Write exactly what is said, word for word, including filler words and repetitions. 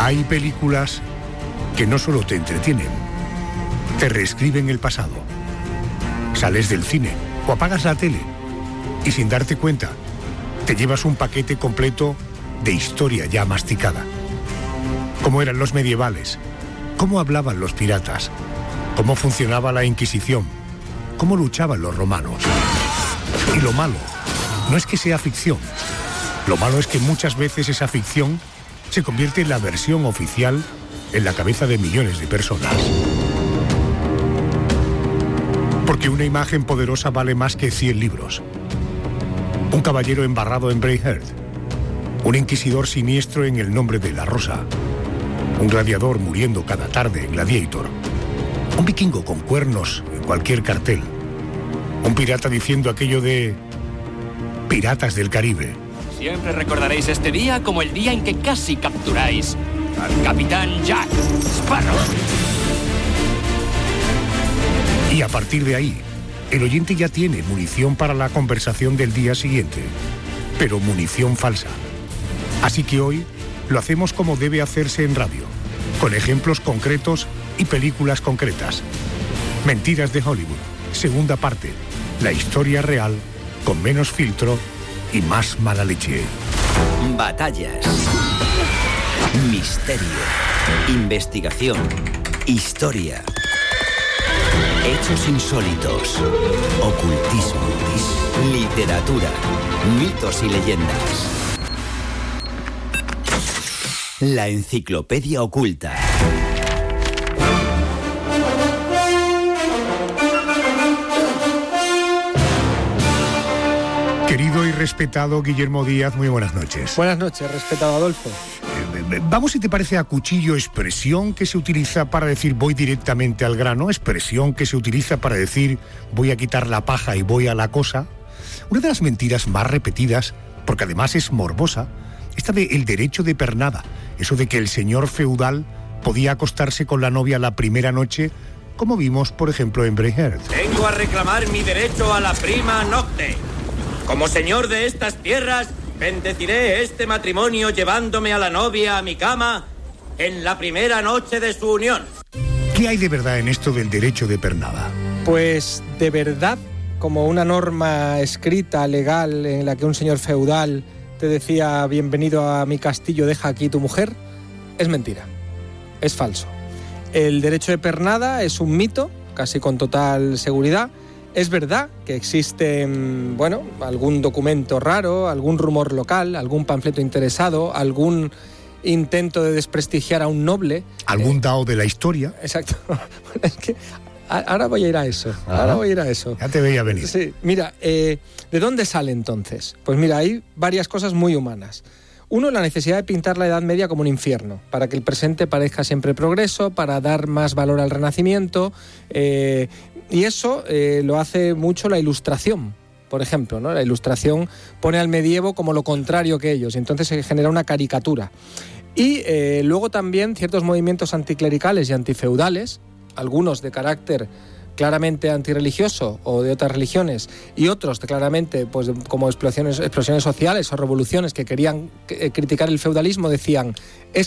Hay películas que no solo te entretienen, te reescriben el pasado. Sales del cine o apagas la tele y sin darte cuenta te llevas un paquete completo de historia ya masticada. Cómo eran los medievales, cómo hablaban los piratas, cómo funcionaba la Inquisición, cómo luchaban los romanos. Y lo malo no es que sea ficción. Lo malo es que muchas veces esa ficción se convierte en la versión oficial en la cabeza de millones de personas. Porque una imagen poderosa vale más que cien libros. Un caballero embarrado en Braveheart. Un inquisidor siniestro en El nombre de la rosa. Un gladiador muriendo cada tarde en Gladiator. Un vikingo con cuernos en cualquier cartel. Un pirata diciendo aquello de Piratas del Caribe. Siempre recordaréis este día como el día en que casi capturáis al capitán Jack Sparrow. Y a partir de ahí, el oyente ya tiene munición para la conversación del día siguiente, pero munición falsa. Así que hoy lo hacemos como debe hacerse en radio, con ejemplos concretos y películas concretas. Mentiras de Hollywood, segunda parte, la historia real, con menos filtro y más mala leche. Batallas, misterio, investigación, historia, hechos insólitos, ocultismo, literatura, mitos y leyendas. La enciclopedia oculta. Querido y respetado Guillermo Díaz, muy buenas noches. Buenas noches, respetado Adolfo. Eh, vamos, si te parece, a cuchillo, expresión que se utiliza para decir voy directamente al grano, expresión que se utiliza para decir voy a quitar la paja y voy a la cosa. Una de las mentiras más repetidas, porque además es morbosa, esta de el derecho de pernada, eso de que el señor feudal podía acostarse con la novia la primera noche, como vimos, por ejemplo, en Braveheart. Vengo a reclamar mi derecho a la prima nocte. Como señor de estas tierras, bendeciré este matrimonio llevándome a la novia a mi cama en la primera noche de su unión. ¿Qué hay de verdad en esto del derecho de pernada? Pues de verdad, como una norma escrita, legal, en la que un señor feudal te decía bienvenido a mi castillo, deja aquí tu mujer, es mentira, es falso. El derecho de pernada es un mito, casi con total seguridad. Es verdad que existe, bueno, algún documento raro, algún rumor local, algún panfleto interesado, algún intento de desprestigiar a un noble. ¿Algún eh, dao de la historia? Exacto. Es que ahora voy a ir a eso, ah, ahora voy a ir a eso. Ya te veía venir. Sí, mira, eh, ¿de dónde sale entonces? Pues mira, hay varias cosas muy humanas. Uno, la necesidad de pintar la Edad Media como un infierno, para que el presente parezca siempre progreso, para dar más valor al Renacimiento, eh, y eso eh, lo hace mucho la Ilustración, por ejemplo, ¿no? La Ilustración pone al medievo como lo contrario que ellos, y entonces se genera una caricatura. Y eh, luego también ciertos movimientos anticlericales y antifeudales, algunos de carácter claramente antirreligioso o de otras religiones, y otros de claramente pues, como explosiones, explosiones sociales o revoluciones que querían eh, criticar el feudalismo, decían, es